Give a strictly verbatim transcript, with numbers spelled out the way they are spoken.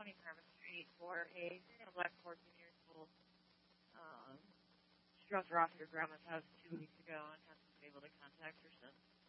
twenty Parma Street for a you know, black fourteen years old. Um, she dropped her off at her grandma's house two weeks ago and hasn't been able to contact her since.